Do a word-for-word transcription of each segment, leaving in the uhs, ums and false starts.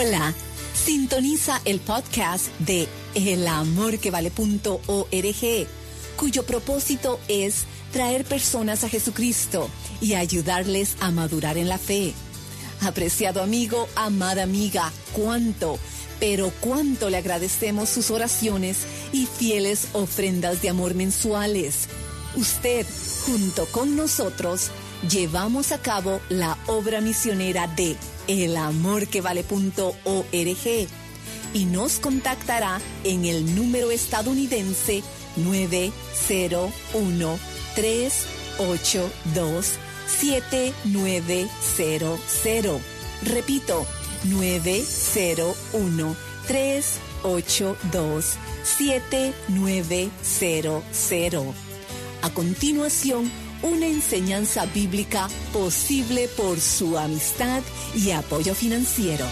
Hola, sintoniza el podcast de el amor que vale punto org, cuyo propósito es traer personas a Jesucristo y ayudarles a madurar en la fe. Apreciado amigo, amada amiga, cuánto, pero cuánto le agradecemos sus oraciones y fieles ofrendas de amor mensuales. Usted, junto con nosotros, llevamos a cabo la obra misionera de el amor que vale punto org y nos contactará en el número estadounidense nueve cero uno, tres ocho dos, siete nueve cero cero. Repito, nueve cero uno, tres ocho dos, siete nueve cero cero. A continuación, una enseñanza bíblica posible por su amistad y apoyo financiero.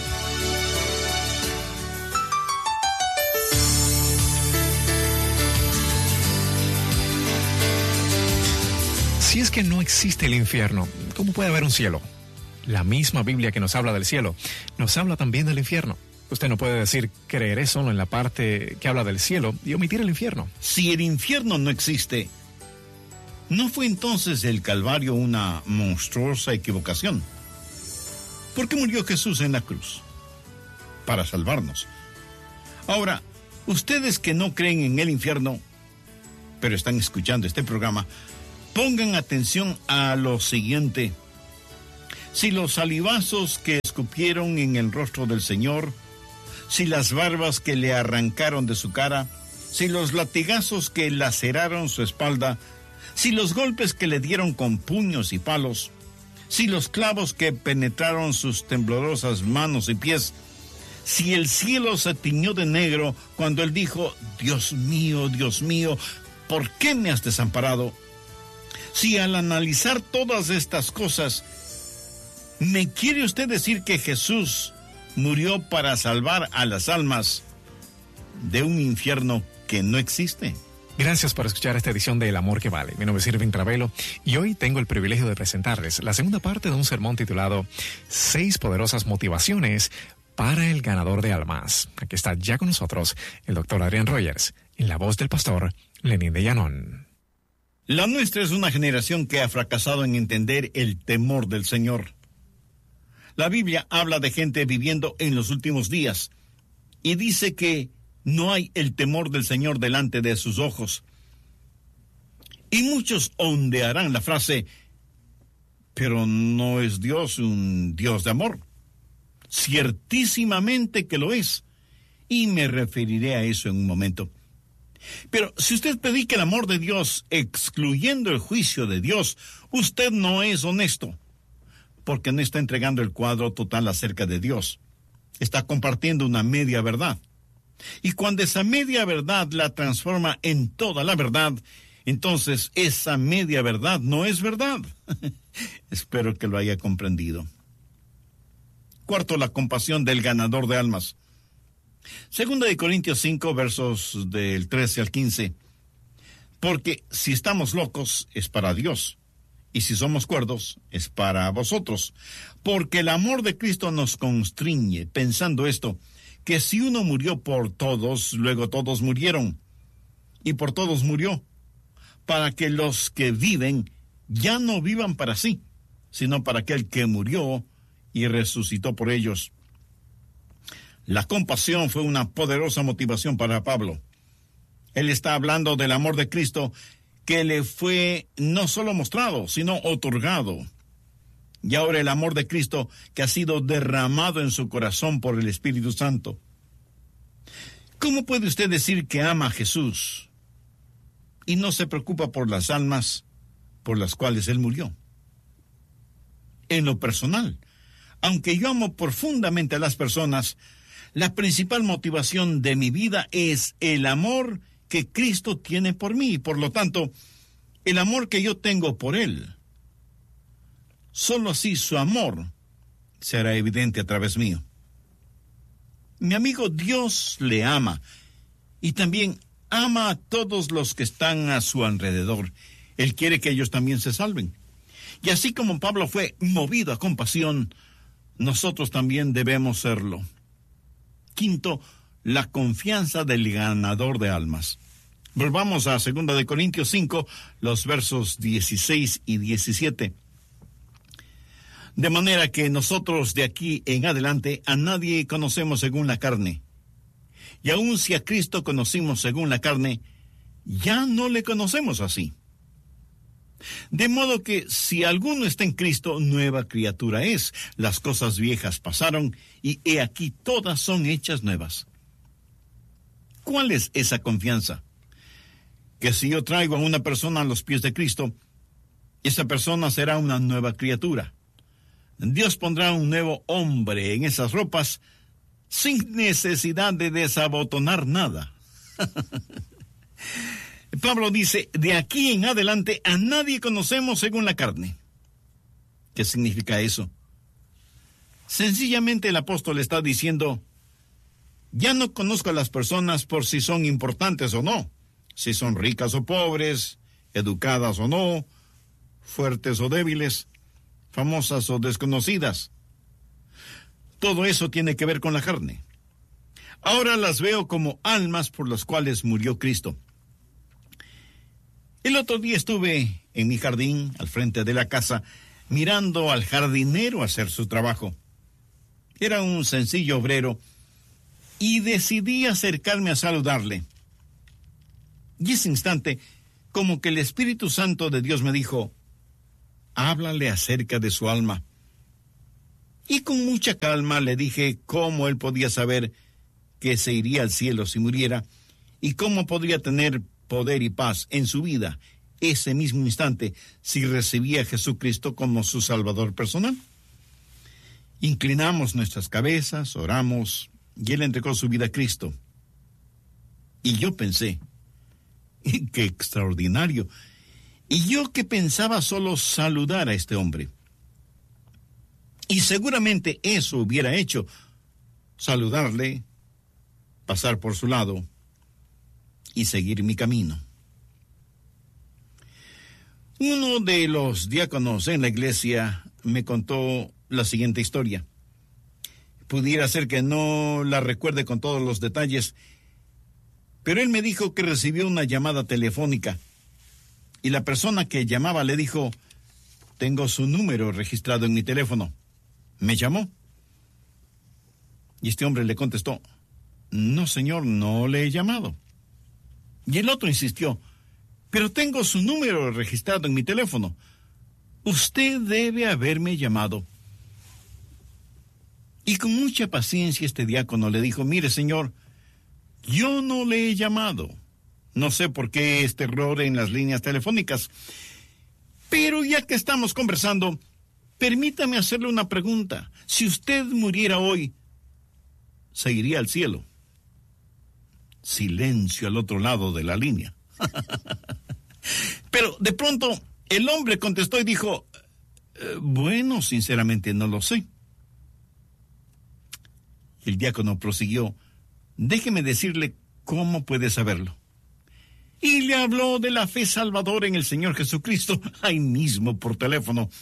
Si es que no existe el infierno, ¿cómo puede haber un cielo? La misma Biblia que nos habla del cielo, nos habla también del infierno. Usted no puede decir creeré solo en la parte que habla del cielo y omitir el infierno. Si el infierno no existe, ¿no fue entonces el Calvario una monstruosa equivocación? ¿Por qué murió Jesús en la cruz? Para salvarnos. Ahora, ustedes que no creen en el infierno, pero están escuchando este programa, pongan atención a lo siguiente. Si los salivazos que escupieron en el rostro del Señor, si las barbas que le arrancaron de su cara, si los latigazos que laceraron su espalda, si los golpes que le dieron con puños y palos, si los clavos que penetraron sus temblorosas manos y pies, si el cielo se tiñó de negro cuando él dijo, Dios mío, Dios mío, ¿por qué me has desamparado? Si al analizar todas estas cosas, ¿me quiere usted decir que Jesús murió para salvar a las almas de un infierno que no existe? Gracias por escuchar esta edición de El Amor que Vale. Mi nombre es Irving Travelo y hoy tengo el privilegio de presentarles la segunda parte de un sermón titulado Seis poderosas motivaciones para el ganador de almas. Aquí está ya con nosotros el doctor Adrián Rogers, en la voz del pastor Lenín de Llanón. La nuestra es una generación que ha fracasado en entender el temor del Señor. La Biblia habla de gente viviendo en los últimos días y dice que no hay el temor del Señor delante de sus ojos. Y muchos ondearán la frase, pero ¿no es Dios un Dios de amor? Ciertísimamente que lo es, y me referiré a eso en un momento. Pero si usted predica el amor de Dios excluyendo el juicio de Dios, usted no es honesto, porque no está entregando el cuadro total acerca de Dios. Está compartiendo una media verdad. Y cuando esa media verdad la transforma en toda la verdad, entonces esa media verdad no es verdad. Espero que lo haya comprendido. Cuarto, la compasión del ganador de almas. Segunda de Corintios cinco, versos del trece al quince. Porque si estamos locos, es para Dios. Y si somos cuerdos, es para vosotros. Porque el amor de Cristo nos constriñe, pensando esto, que si uno murió por todos, luego todos murieron. Y por todos murió, para que los que viven ya no vivan para sí, sino para aquel que murió y resucitó por ellos. La compasión fue una poderosa motivación para Pablo. Él está hablando del amor de Cristo que le fue no solo mostrado, sino otorgado. Y ahora el amor de Cristo que ha sido derramado en su corazón por el Espíritu Santo. ¿Cómo puede usted decir que ama a Jesús y no se preocupa por las almas por las cuales Él murió? En lo personal, aunque yo amo profundamente a las personas, la principal motivación de mi vida es el amor que Cristo tiene por mí, y por lo tanto, el amor que yo tengo por Él. Solo así su amor será evidente a través mío. Mi amigo, Dios le ama y también ama a todos los que están a su alrededor. Él quiere que ellos también se salven. Y así como Pablo fue movido a compasión, nosotros también debemos serlo. quinto, la confianza del ganador de almas. Volvamos a segunda de Corintios cinco, los versos dieciséis y diecisiete. De manera que nosotros de aquí en adelante a nadie conocemos según la carne. Y aun si a Cristo conocimos según la carne, ya no le conocemos así. De modo que si alguno está en Cristo, nueva criatura es. Las cosas viejas pasaron, y he aquí todas son hechas nuevas. ¿Cuál es esa confianza? Que si yo traigo a una persona a los pies de Cristo, esa persona será una nueva criatura. Dios pondrá un nuevo hombre en esas ropas sin necesidad de desabotonar nada. Pablo dice, de aquí en adelante a nadie conocemos según la carne. ¿Qué significa eso? Sencillamente el apóstol está diciendo, ya no conozco a las personas por si son importantes o no, si son ricas o pobres, educadas o no, fuertes o débiles, famosas o desconocidas. Todo eso tiene que ver con la carne. Ahora las veo como almas por las cuales murió Cristo. El otro día estuve en mi jardín, al frente de la casa, mirando al jardinero hacer su trabajo. Era un sencillo obrero, y decidí acercarme a saludarle. Y ese instante, como que el Espíritu Santo de Dios me dijo, háblale acerca de su alma. Y con mucha calma le dije cómo él podía saber que se iría al cielo si muriera, y cómo podría tener poder y paz en su vida ese mismo instante si recibía a Jesucristo como su Salvador personal. Inclinamos nuestras cabezas, oramos, y él entregó su vida a Cristo. Y yo pensé, ¡qué extraordinario! Y yo que pensaba solo saludar a este hombre. Y seguramente eso hubiera hecho, saludarle, pasar por su lado y seguir mi camino. Uno de los diáconos en la iglesia me contó la siguiente historia. Pudiera ser que no la recuerde con todos los detalles, pero él me dijo que recibió una llamada telefónica y la persona que llamaba le dijo, tengo su número registrado en mi teléfono. Me llamó. Y este hombre le contestó, no señor, no le he llamado. Y el otro insistió, pero tengo su número registrado en mi teléfono. Usted debe haberme llamado. Y con mucha paciencia este diácono le dijo, mire señor, yo no le he llamado. No sé por qué este error en las líneas telefónicas. Pero ya que estamos conversando, permítame hacerle una pregunta. Si usted muriera hoy, ¿se iría al cielo? Silencio al otro lado de la línea. Pero de pronto el hombre contestó y dijo, bueno, sinceramente no lo sé. El diácono prosiguió, déjeme decirle cómo puede saberlo. Y le habló de la fe salvadora en el Señor Jesucristo, ahí mismo por teléfono.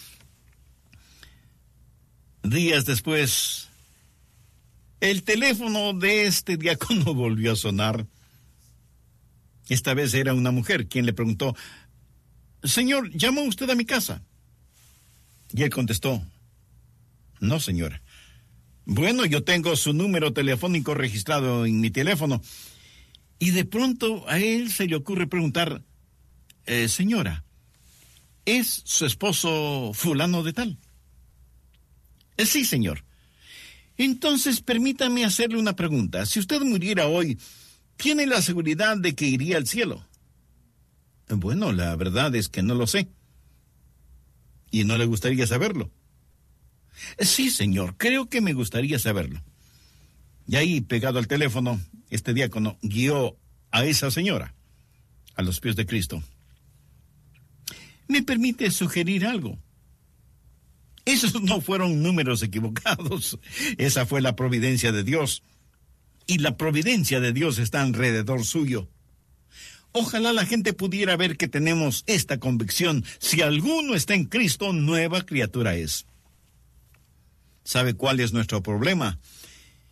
Días después, el teléfono de este diácono volvió a sonar. Esta vez era una mujer quien le preguntó, señor, ¿llamó usted a mi casa? Y él contestó, no señora. Bueno, yo tengo su número telefónico registrado en mi teléfono. Y de pronto a él se le ocurre preguntar, eh, señora, ¿es su esposo fulano de tal? Eh, sí, señor. Entonces permítame hacerle una pregunta. Si usted muriera hoy, ¿tiene la seguridad de que iría al cielo? Eh, bueno, la verdad es que no lo sé. ¿Y no le gustaría saberlo? Eh, sí, señor, creo que me gustaría saberlo. Y ahí, pegado al teléfono, este diácono guió a esa señora a los pies de Cristo. ¿Me permite sugerir algo? Esos no fueron números equivocados. Esa fue la providencia de Dios. Y la providencia de Dios está alrededor suyo. Ojalá la gente pudiera ver que tenemos esta convicción. Si alguno está en Cristo, nueva criatura es. ¿Sabe cuál es nuestro problema?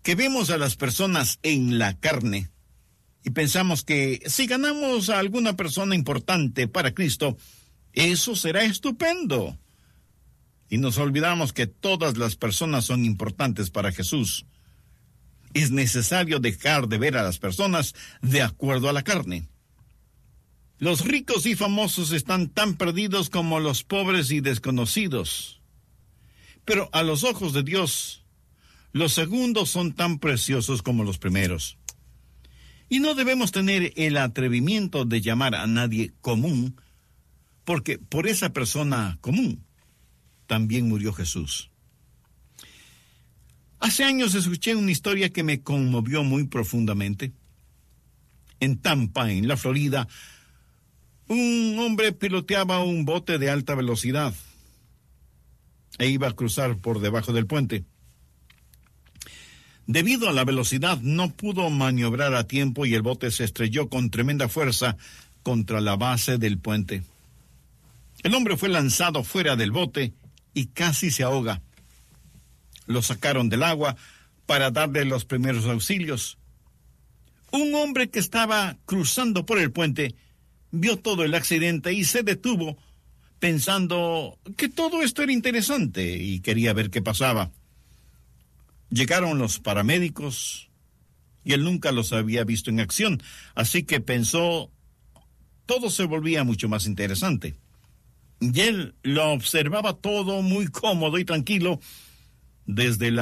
que vemos a las personas en la carne y pensamos que si ganamos a alguna persona importante para Cristo, eso será estupendo. Y nos olvidamos que todas las personas son importantes para Jesús. Es necesario dejar de ver a las personas de acuerdo a la carne. Los ricos y famosos están tan perdidos como los pobres y desconocidos. Pero a los ojos de Dios, los segundos son tan preciosos como los primeros. Y no debemos tener el atrevimiento de llamar a nadie común, porque por esa persona común también murió Jesús. Hace años escuché una historia que me conmovió muy profundamente. En Tampa, en la Florida, un hombre piloteaba un bote de alta velocidad e iba a cruzar por debajo del puente. Debido a la velocidad, no pudo maniobrar a tiempo y el bote se estrelló con tremenda fuerza contra la base del puente. El hombre fue lanzado fuera del bote y casi se ahoga. Lo sacaron del agua para darle los primeros auxilios. Un hombre que estaba cruzando por el puente vio todo el accidente y se detuvo pensando que todo esto era interesante y quería ver qué pasaba. Llegaron los paramédicos y él nunca los había visto en acción, así que pensó, todo se volvía mucho más interesante. Y él lo observaba todo muy cómodo y tranquilo desde la